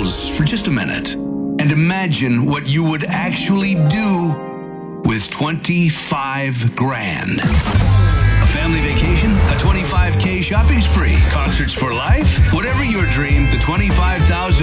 goggles for just a minute and imagine what you would actually do with 25 grand. A family vacation, a 25K shopping spree, concerts for life, whatever your dream, the 25,000